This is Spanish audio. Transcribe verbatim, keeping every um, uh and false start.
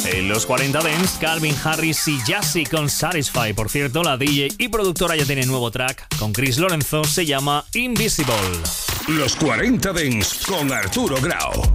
En los cuarenta Dance, Calvin Harris y Jassy con Satisfy. Por cierto, la D J y productora ya tiene nuevo track con Chris Lorenzo, se llama Invisible. Los cuarenta Dance con Arturo Grau.